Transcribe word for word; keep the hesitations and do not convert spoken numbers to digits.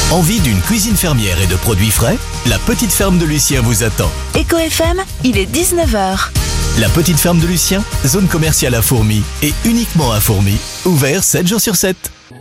Envie d'une cuisine fermière et de produits frais? La petite ferme de Lucien vous attend. Eco F M, il est dix-neuf heures. La petite ferme de Lucien, zone commerciale à Fourmies et uniquement à Fourmies, ouvert sept jours sur sept.